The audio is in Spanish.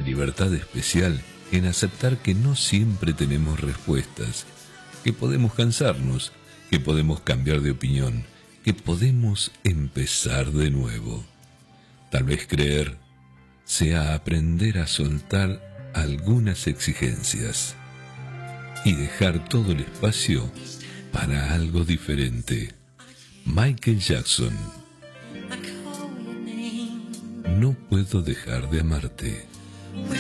libertad especial en aceptar que no siempre tenemos respuestas, que podemos cansarnos, que podemos cambiar de opinión, que podemos empezar de nuevo. Tal vez creer sea aprender a soltar algunas exigencias y dejar todo el espacio para algo diferente. Michael Jackson. No puedo dejar de amarte.